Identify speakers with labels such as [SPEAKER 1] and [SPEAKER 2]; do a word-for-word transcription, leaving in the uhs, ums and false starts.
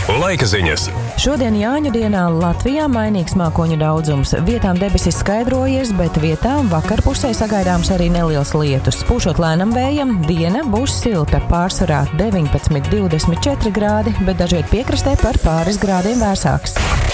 [SPEAKER 1] Laika ziņas.
[SPEAKER 2] Šodien Jāņu dienā Latvijā mainīgs mākoņu daudzums. Vietām debesis skaidrojies, bet vietām vakarpusē sagaidāms arī neliels lietus. Pūšot lēnam vējam, diena būs silta, pārsvarā deviņpadsmit līdz divdesmit četri grādi, bet dažviet piekrastē par pāris grādiem vēsāks.